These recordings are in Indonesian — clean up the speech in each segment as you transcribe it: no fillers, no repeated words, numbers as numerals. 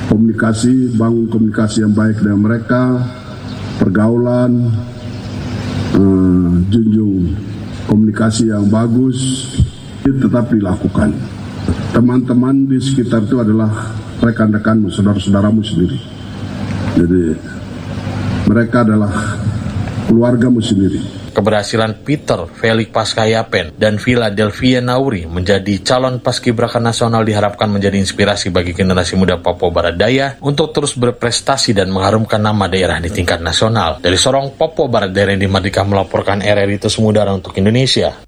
bangun komunikasi yang baik dengan mereka, pergaulan, junjung komunikasi yang bagus, tetap dilakukan. Teman-teman di sekitar itu adalah rekan-rekanmu, saudara-saudaramu sendiri. Jadi mereka adalah keluargamu sendiri. Keberhasilan Peter Felix Pascayapen dan Philadelphia Nauri menjadi calon paskibraka nasional diharapkan menjadi inspirasi bagi generasi muda Papua Barat Daya untuk terus berprestasi dan mengharumkan nama daerah di tingkat nasional. Dari Sorong, Papua Barat Daya, di Mardika melaporkan RRI Tersemudara untuk Indonesia.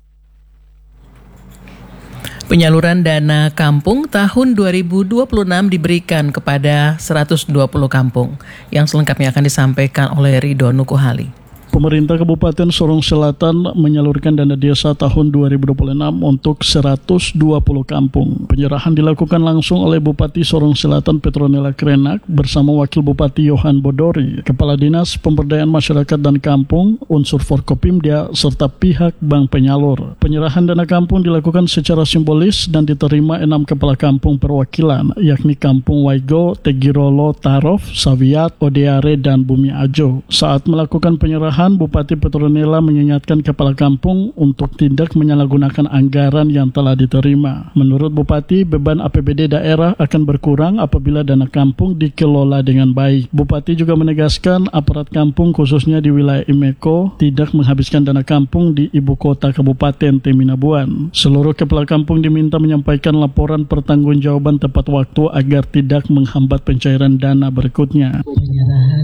Penyaluran dana kampung tahun 2026 diberikan kepada 120 kampung. Yang selengkapnya akan disampaikan oleh Ridho Nukuhali. Pemerintah Kabupaten Sorong Selatan menyalurkan dana desa tahun 2026 untuk 120 kampung. Penyerahan dilakukan langsung oleh Bupati Sorong Selatan Petronella Krenak bersama Wakil Bupati Yohan Bodori, Kepala Dinas Pemberdayaan Masyarakat dan Kampung, unsur Forkopimda, serta pihak bank penyalur. Penyerahan dana kampung dilakukan secara simbolis dan diterima 6 kepala kampung perwakilan, yakni Kampung Waigo, Tegirolo, Tarof, Saviat, Odeare, dan Bumi Ajo. Saat melakukan penyerahan, Bupati Petronella mengingatkan kepala kampung untuk tidak menyalahgunakan anggaran yang telah diterima. Menurut Bupati, beban APBD daerah akan berkurang apabila dana kampung dikelola dengan baik. Bupati juga menegaskan aparat kampung khususnya di wilayah Imeko tidak menghabiskan dana kampung di ibu kota Kabupaten Teminabuan. Seluruh kepala kampung diminta menyampaikan laporan pertanggungjawaban tepat waktu agar tidak menghambat pencairan dana berikutnya. Penyerahan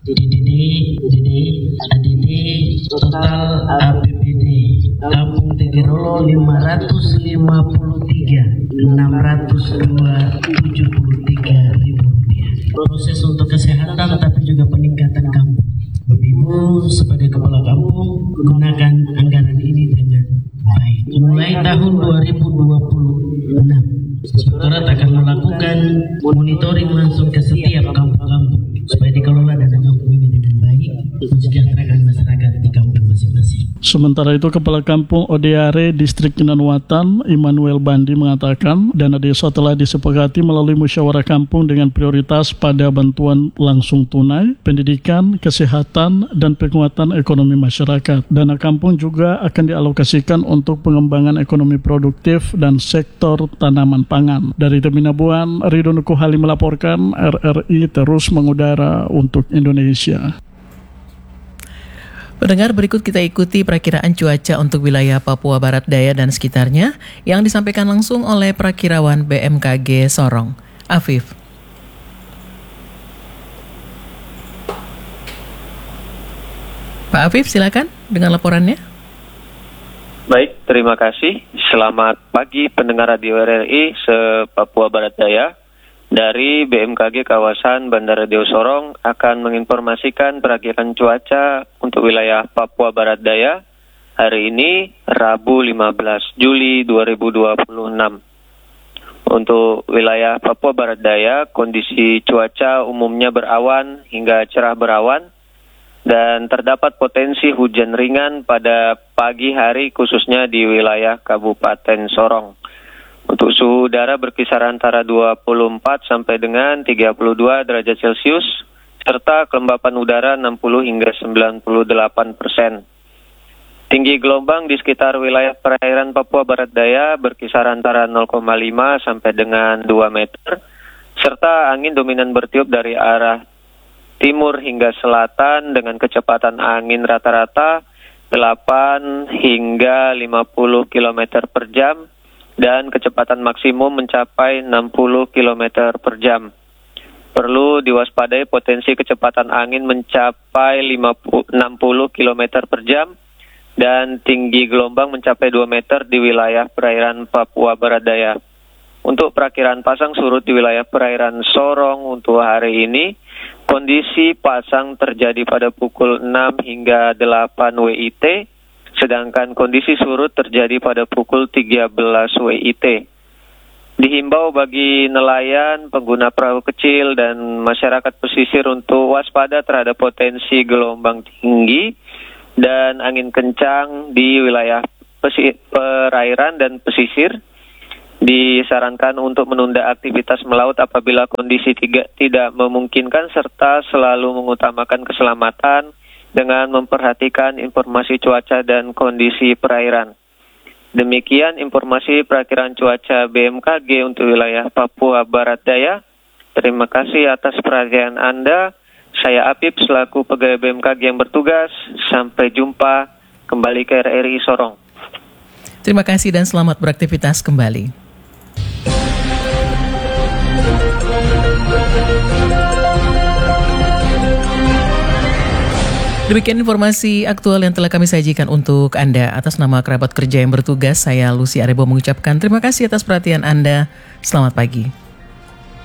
ADD total APBD Kampung Tegirolo 553.602.73 ribu rupiah. Proses untuk kesehatan tapi juga peningkatan kampung. Bapak Ibu sebagai kepala kampung gunakan anggaran ini dengan baik. Mulai tahun 2026, Inspektorat akan melakukan monitoring langsung ke setiap kampung-kampung supaya dikelola dana kampung ini dengan baik, mensejahterakan masyarakat di kampung masing-masing. Sementara itu, Kepala Kampung Odeare Distrik Kinanwatan, Immanuel Bandi, mengatakan dana desa telah disepakati melalui musyawarah kampung dengan prioritas pada bantuan langsung tunai, pendidikan, kesehatan, dan penguatan ekonomi masyarakat. Dana kampung juga akan dialokasikan untuk pengembangan ekonomi produktif dan sektor tanaman pangan. Dari Teminabuan, Ridho Nukuhali melaporkan, RRI terus mengudara untuk Indonesia. Pendengar, berikut kita ikuti perakiraan cuaca untuk wilayah Papua Barat Daya dan sekitarnya yang disampaikan langsung oleh Prakirawan BMKG Sorong, Afif. Pak Afif, silakan dengan laporannya. Baik, terima kasih. Selamat pagi pendengar Radio RRI se-Papua Barat Daya. Dari BMKG kawasan Bandara Deo Sorong akan menginformasikan perakiraan cuaca untuk wilayah Papua Barat Daya hari ini Rabu 15 Juli 2026. Untuk wilayah Papua Barat Daya, kondisi cuaca umumnya berawan hingga cerah berawan dan terdapat potensi hujan ringan pada pagi hari khususnya di wilayah Kabupaten Sorong. Untuk suhu udara berkisar antara 24 sampai dengan 32 derajat Celcius, serta kelembapan udara 60 hingga 98%. Tinggi gelombang di sekitar wilayah perairan Papua Barat Daya berkisar antara 0,5 sampai dengan 2 meter, serta angin dominan bertiup dari arah timur hingga selatan dengan kecepatan angin rata-rata 8 hingga 50 km per jam, dan kecepatan maksimum mencapai 60 km per jam. Perlu diwaspadai potensi kecepatan angin mencapai 60 km per jam dan tinggi gelombang mencapai 2 meter di wilayah perairan Papua Barat Daya. Untuk perakiraan pasang surut di wilayah perairan Sorong untuk hari ini, kondisi pasang terjadi pada pukul 6 hingga 8 WIT, sedangkan kondisi surut terjadi pada pukul 13 WIT. Dihimbau bagi nelayan, pengguna perahu kecil, dan masyarakat pesisir untuk waspada terhadap potensi gelombang tinggi dan angin kencang di wilayah perairan dan pesisir, Disarankan untuk menunda aktivitas melaut apabila kondisi tidak memungkinkan serta selalu mengutamakan keselamatan dengan memperhatikan informasi cuaca dan kondisi perairan. Demikian informasi perakiraan cuaca BMKG untuk wilayah Papua Barat Daya. Terima kasih atas perhatian Anda. Saya Apip selaku pegawai BMKG yang bertugas. Sampai jumpa kembali ke RRI Sorong. Terima kasih dan selamat beraktivitas kembali. Demikian informasi aktual yang telah kami sajikan untuk Anda. Atas nama kerabat kerja yang bertugas, saya Lucy Arebo mengucapkan terima kasih atas perhatian Anda. Selamat pagi.